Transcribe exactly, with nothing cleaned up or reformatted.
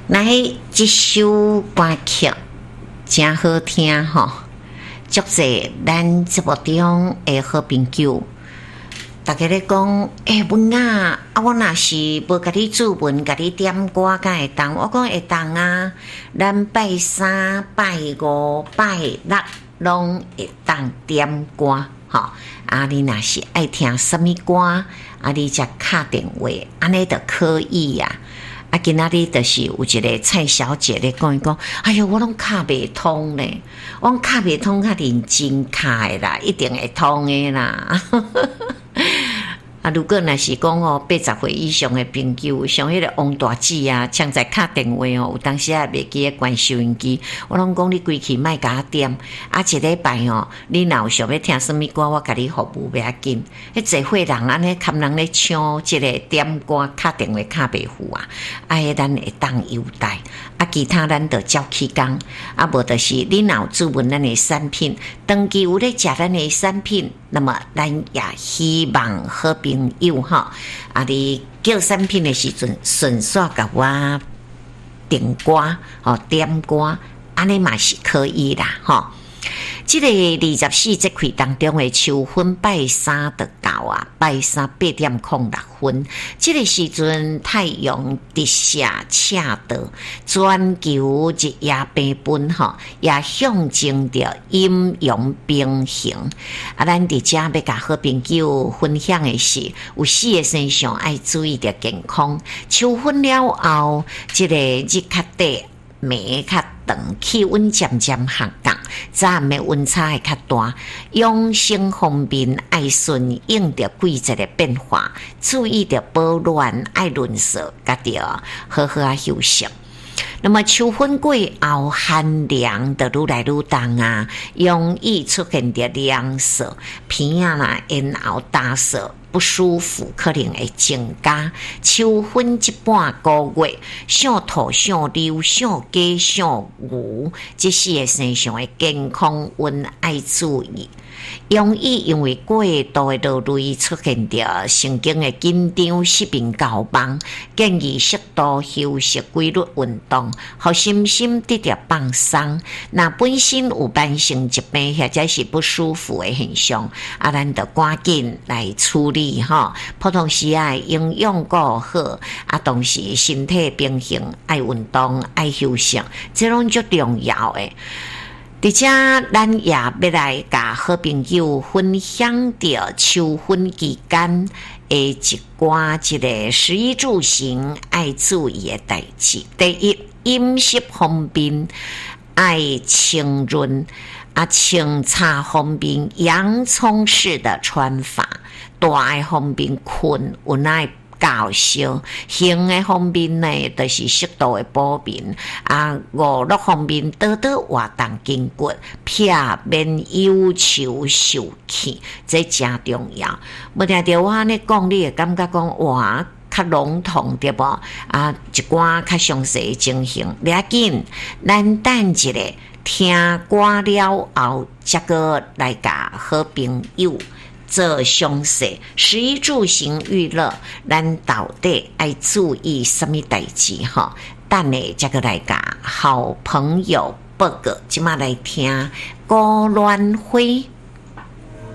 那这首歌曲真好听吼，足侪咱节目中的好朋友，大家咧讲，诶、欸，文啊，啊，我若是无甲你注文，甲你点歌，敢会当？我讲会当啊，咱拜三、拜五、拜六拢会当点歌，吼。啊，你若是爱听什么歌，啊，你才敲电话，安尼就可以呀、啊。啊，今仔日就是有一个蔡小姐咧讲伊讲，哎哟，我拢敲袂通咧，我敲袂通，较认真敲的啦，一定会通的啦。啊，如果若是讲哦，八十岁以上的朋友，像迄个王大姐啊，常在敲电话哦，有当时也袂记咧关收音机，我拢讲你规气莫甲我点，啊一礼拜哦，你若有想要听什么歌，我甲你服务袂要紧。迄侪伙人安尼看人咧抢即个点歌敲电话敲袂赴啊，啊，迄咱会当优待，啊，其他咱就照起工，啊，无就是你若有注文咱的产品，长期有咧食咱的产品，那么咱也希望好朋友哈，啊！你叫产品的时阵，顺续甲我点歌哦，点歌，安尼嘛是可以啦，吼。这个二十四节气当中的秋分拜三就到啊，拜三八点空六分，这个时阵太阳直射赤道，全球日夜平分吼，也象征着阴阳平衡。啊，咱伫遮要甲好朋友分享的是，有四个身上爱注意着健康。秋分了后，这个日较短，暝较长，气温渐渐下降。早暗的温差会较大，养生方面爱顺应着季节的变化，注意着保暖，爱润色，甲着好好啊休息。那么秋分过后，寒凉就愈来愈重啊，容易出现着凉涩、鼻啊啦、咽喉打涩。不舒服可能会增加。秋分这半个月，上吐上流上鸡上牛，这四个身上的健康温爱注意。容易因为过度的劳累出现着神经的紧张、失眠、高忙，建议适度休息、规律运动，互身心得到放松。那本身有慢性疾病或者是不舒服的现象，啊，咱就赶紧来处理哈。普通时爱营养顾好，啊，同时身体平衡，爱运动，爱休息，这拢最重要的。伫遮，咱也要来甲好朋友分享着秋分期间的一寡即个食衣住行爱注意的代志。第一，饮食方面爱清润，啊，清茶方面洋葱式的穿法，大的方面困有耐。较少，形的方面呢，就是适度的补眠啊。五六方面多多活动筋骨，避免忧愁受气，这真重要。无听到我安尼讲，你会感觉讲哇，较笼统对无？啊，一寡较详细的情形，要紧，咱等一下听歌了后，再个来甲好朋友。做详细食衣住行娱乐，咱到底爱注意什么代志哈？等下这个来甲好朋友报告，即马来听高鸾辉。